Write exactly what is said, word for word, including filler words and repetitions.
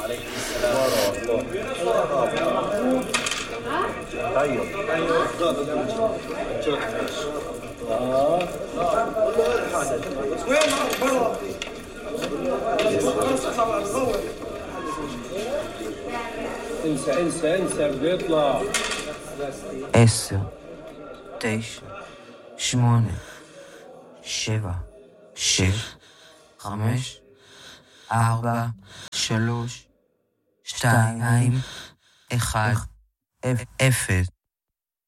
انسى انسى انسى بده يطلع. עשר, תשע, שמונה, שבע, שש, חמש, ארבע, שלוש, שתיים, אחד, אפס.